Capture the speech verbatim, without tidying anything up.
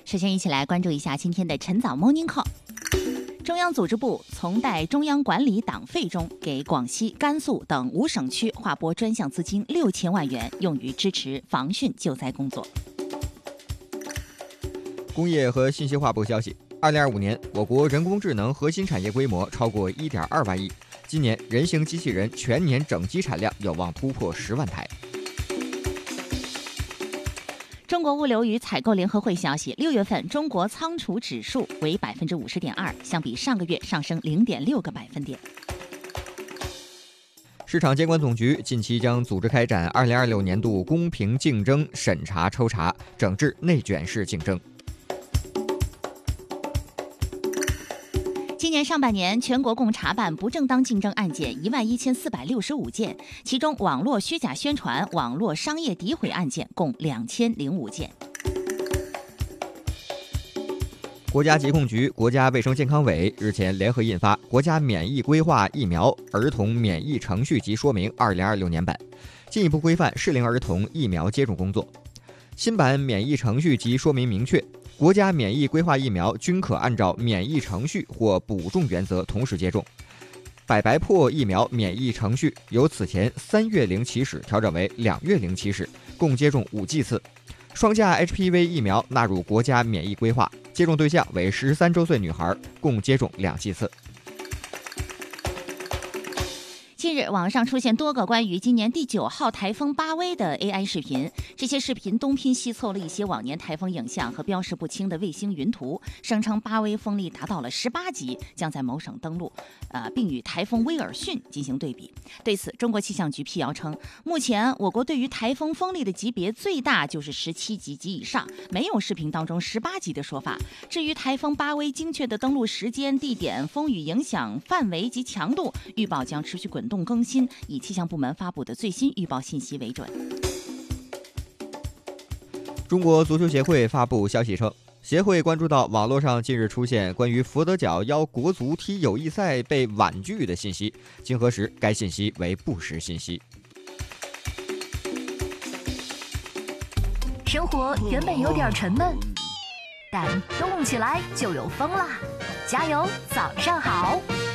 首先一起来关注一下今天的晨早 Morning Call。中央组织部从贷中央管理党费中给广西、甘肃等五省区划拨专项资金六千万元，用于支持防汛救灾工作。 工业和信息化部消息，二零二五年我国人工智能核心产业规模超过一点二万亿，今年人形机器人全年整机产量有望突破十万台。 中国物流与采购联合会消息，六月份中国仓储指数为百分之五十点二，相比上个月上升零点六个百分点。 市场监管总局近期将组织开展二零二六年度公平竞争审查抽查，整治内卷式竞争。 今年上半年，全国共查办不正当竞争案件一万一千四百六十五件，其中网络虚假宣传、网络商业诋毁案件共两千零五件。 国家疾控局、国家卫生健康委日前联合印发《国家免疫规划疫苗儿童免疫程序及说明（二零二六年版）》，进一步规范适龄儿童疫苗接种工作。新版免疫程序及说明明确，国家免疫规划疫苗均可按照免疫程序或补种原则同时接种。百白破疫苗免疫程序由此前三月龄起始调整为两月龄起始，共接种五剂次。双价 H P V 疫苗纳入国家免疫规划，接种对象为十三周岁女孩，共接种两剂次。 近日，网上出现多个关于今年第九号台风巴威的 A I 视频，这些视频东拼西凑了一些往年台风影像和标识不清的卫星云图，声称巴威风力达到了十八级，将在某省登陆，呃，并与台风威尔逊进行对比。对此，中国气象局辟谣称，目前我国对于台风风力的级别最大就是十七级及以上，没有视频当中十八级的说法。至于台风巴威精确的登陆时间、地点、风雨影响范围及强度，预报将持续滚动更新，以气象部门发布的最新预报信息为准。 中国足球协会发布消息称，协会关注到网络上近日出现关于佛得角邀国足踢友谊赛被婉拒的信息，经核实，该信息为不实信息。 生活原本有点沉闷，但动起来就有风啦！加油，早上好！